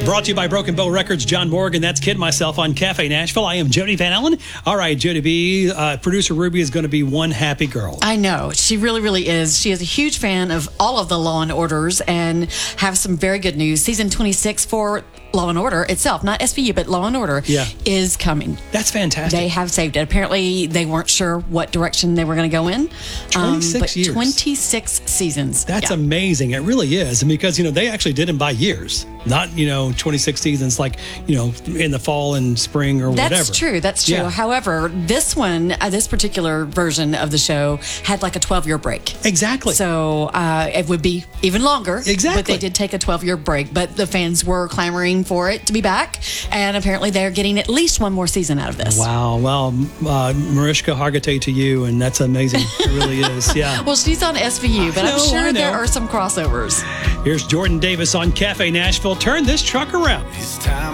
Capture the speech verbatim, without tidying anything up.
Brought to you by Broken Bow Records, John Morgan. That's Kid Myself on Cafe Nashville. I am Jody Van Allen. All right, Jody B, uh, producer Ruby is going to be one happy girl. I know. She really, really is. She is a huge fan of all of the Law and Orders and have some very good news. Season twenty-six for Law and Order itself, not S V U, but Law and Order, yeah. is coming. That's fantastic. They have saved it. Apparently, they weren't sure what direction they were going to go in. twenty-six um, but years. twenty-six seasons. That's yeah. amazing. It really is. And because, you know, they actually did them by years, not, you know, twenty-six seasons like, you know, in the fall and spring or That's whatever. That's true. That's true. Yeah. However, this one, uh, this particular version of the show had like a twelve-year break. Exactly. So uh, it would be even longer. Exactly. But they did take a twelve-year break. But the fans were clamoring for it to be back. And apparently they're getting at least one more season out of this. Wow. Well, uh, Mariska Hargitay to you, and that's amazing. It really is. Yeah. Well, she's on S V U, but I know, I'm I sure know. there are some crossovers. Here's Jordan Davis on Cafe Nashville. Turn this truck around. It's time.